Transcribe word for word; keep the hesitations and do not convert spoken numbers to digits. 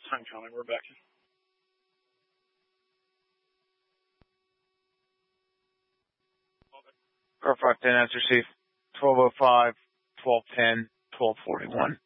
Time coming, Rebecca. Perfect. Then that's received twelve oh five, twelve ten, twelve forty-one.